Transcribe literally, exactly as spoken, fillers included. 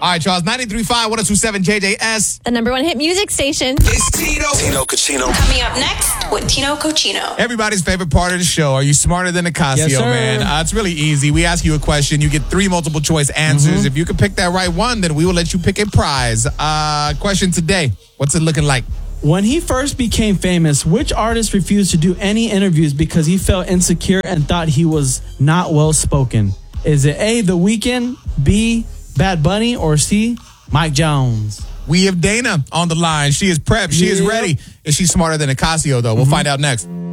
All right, Charles. ninety-three point five, one oh two point seven J J S. The number one hit music station. It's Tino. Tino Cochino. Coming up next with Tino Cochino. Everybody's favorite part of the show. Are you smarter than Ocasio, Yes, sir. man? Uh, it's really easy. We ask you a question. You get three multiple choice answers. Mm-hmm. If you can pick that right one, then we will let you pick a prize. Uh, question today. What's it looking like? When he first became famous, which artist refused to do any interviews because he felt insecure and thought he was not well spoken? Is it A, The Weeknd, B, Bad Bunny, or C, Mike Jones? We have Dana on the line. She is prepped. She is Yep. ready. Is she smarter than Ocasio, though? We'll find out next.